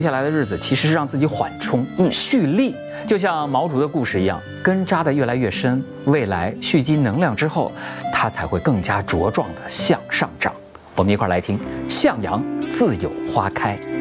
接下来的日子其实是让自己缓冲、蓄力，就像毛竹的故事一样，根扎得越来越深，未来蓄积能量之后，它才会更加茁壮地向上长。我们一块儿来听《向阳自有花开》。